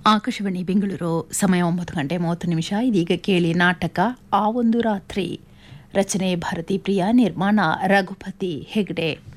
ಆಕಾಶವಾಣಿ ಬೆಂಗಳೂರು. ಸಮಯ 9:30 ಇದೀಗ ಕೇಳಿ ನಾಟಕ ಆ ಒಂದು ರಾತ್ರಿ. ರಚನೆ ಭಾರತಿ ಪ್ರಿಯಾ, ನಿರ್ಮಾಣ ರಘುಪತಿ ಹೆಗ್ಡೆ.